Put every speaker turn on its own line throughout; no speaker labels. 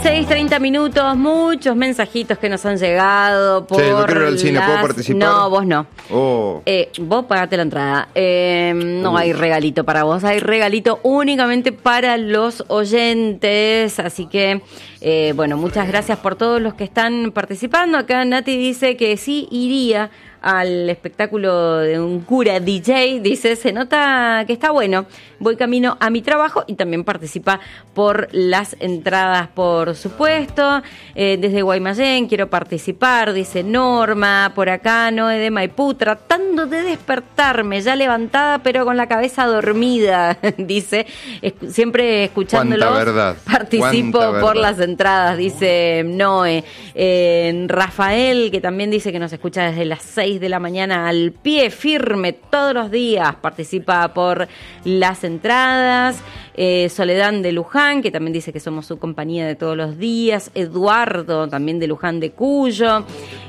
6:30, muchos mensajitos que nos han llegado por.
Che, no quiero ir al cine, ¿puedo participar?
No, vos no.
Oh.
Vos pagate la entrada. No hay regalito para vos, hay regalito únicamente para los oyentes. Así que, bueno, muchas gracias por todos los que están participando. Acá Nati dice que sí iría al espectáculo de un cura DJ, dice, se nota que está bueno, voy camino a mi trabajo, y también participa por las entradas, por supuesto. Desde Guaymallén quiero participar, dice Norma, por acá Noé de Maipú, tratando de despertarme, ya levantada pero con la cabeza dormida, dice, siempre escuchándolo, participo por las entradas, dice Noé. Rafael, que también dice que nos escucha desde las 6 de la mañana al pie firme todos los días, participa por las entradas. Soledad de Luján, que también dice que somos su compañía de todos los días. Eduardo, también de Luján de Cuyo.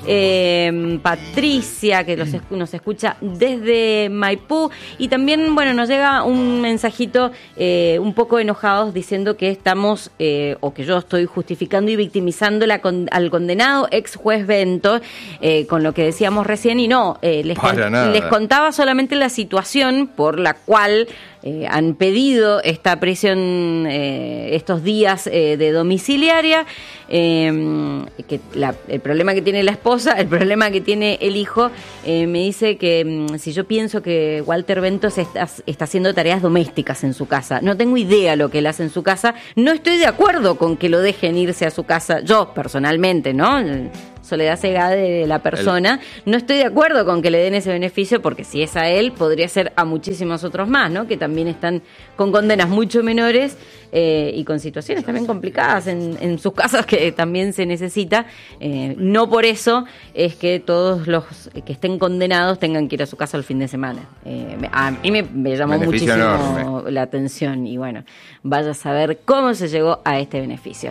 Patricia, que nos escucha desde Maipú. Y también, bueno, nos llega un mensajito un poco enojados diciendo que estamos, o que yo estoy justificando y victimizando al condenado ex juez Bento, con lo que decíamos recién, y no, les contaba solamente la situación por la cual han pedido esta prisión estos días de domiciliaria, que el problema que tiene la esposa, el problema que tiene el hijo. Me dice que si yo pienso que Walter Bento está haciendo tareas domésticas en su casa, no tengo idea lo que él hace en su casa, no estoy de acuerdo con que lo dejen irse a su casa, yo personalmente, ¿no? Soledad cegada de la persona, no estoy de acuerdo con que le den ese beneficio, porque si es a él, podría ser a muchísimos otros más, ¿no? Que también están con condenas mucho menores y con situaciones también complicadas en sus casas, que también se necesita. No por eso es que todos los que estén condenados tengan que ir a su casa el fin de semana. A mí me llamó muchísimo enorme la atención, y bueno, vaya a saber cómo se llegó a este beneficio.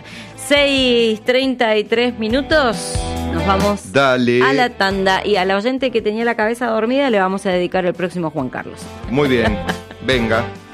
6:33. Nos vamos a la tanda, y a la oyente que tenía la cabeza dormida le vamos a dedicar el próximo Juan Carlos.
Muy bien, venga.